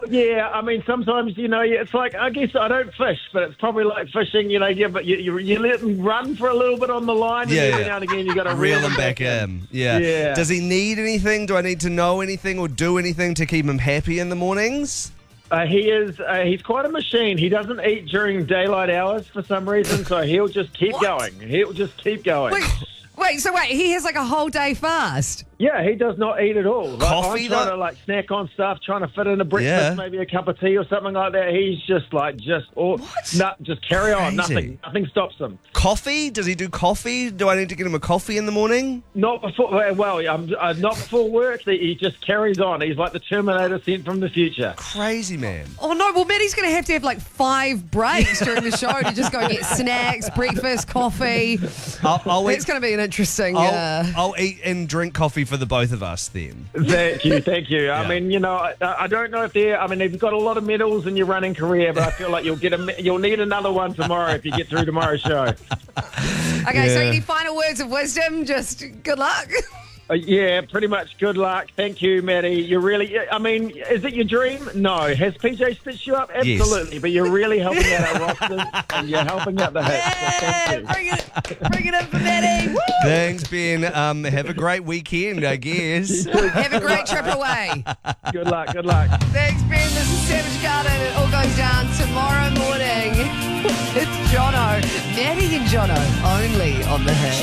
Yeah, I mean, sometimes, it's like, I guess I don't fish, but it's probably like fishing, but you let them run for a little bit on the line, and every now and again you got to reel them back in. Yeah. Does he need anything? Do I need to know anything or do anything to keep him happy in the mornings? He's quite a machine. He doesn't eat during daylight hours for some reason, so he'll just keep going. He'll just keep going. Wait, he has like a whole day fast? Yeah, he does not eat at all. Coffee, I'm trying to snack on stuff, trying to fit in a breakfast, maybe a cup of tea or something like that. He's just just carry on. Nothing stops him. Coffee? Does he do coffee? Do I need to get him a coffee in the morning? Not before. Not before work. He just carries on. He's like the Terminator sent from the future. Crazy man. Oh no! Well, Maddie's going to have like 5 breaks during the show to just go and get snacks, breakfast, coffee. It's going to be an interesting. I'll eat and drink coffee for the both of us then. Thank you. Yeah. I mean, I don't know if you've got a lot of medals in your running career, but I feel like you'll need another one tomorrow if you get through tomorrow's show. Okay, so any final words of wisdom? Just good luck. Yeah, pretty much. Good luck. Thank you, Maddie. Is it your dream? No. Has PJ stitched you up? Absolutely. Yes. But you're really helping out our rosters and you're helping out the hits. Yeah, so thank you. Bring it up for Maddie. Woo! Thanks, Ben. Have a great weekend, I guess. Have a great trip away. Good luck. Thanks, Ben. This is Savage Garden. It all goes down tomorrow morning. It's Jono. Maddie and Jono only on The Hit.